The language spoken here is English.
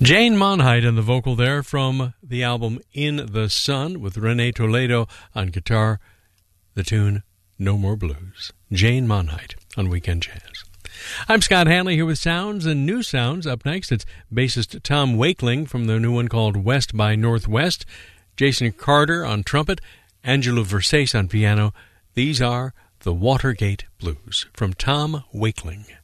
Jane Monheit on the vocal there from the album In the Sun with Renee Toledo on guitar, the tune No More Blues. Jane Monheit on Weekend Jazz. I'm Scott Hanley here with Sounds and New Sounds. Up next, it's bassist Tom Wakeling from the new one called West by Northwest, Jason Carter on trumpet, Angelo Versace on piano. These are the Watergate Blues from Tom Wakeling.